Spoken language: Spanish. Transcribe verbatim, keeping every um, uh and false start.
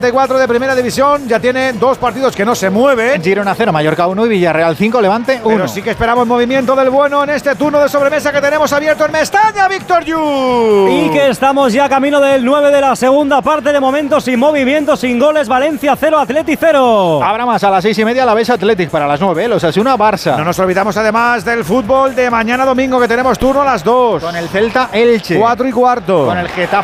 cuatro de Primera División, ya tiene dos partidos que no se mueven. Girona cero, Mallorca uno y Villarreal cinco, Levante uno. Pero sí que esperamos movimiento del bueno en este turno de sobremesa que tenemos abierto en Mestalla, Víctor Yu. Y que estamos ya camino del nueve de la segunda parte, de momento sin movimiento, sin goles. Valencia cero, Atleti cero. Habrá más a las seis y media, la Alavés Athletic para las nueve, los Osasuna Barça. No nos olvidamos además del fútbol de mañana domingo, que tenemos turno a las dos. Con el Celta Elche. Cuatro y cuarto. Con el Getafe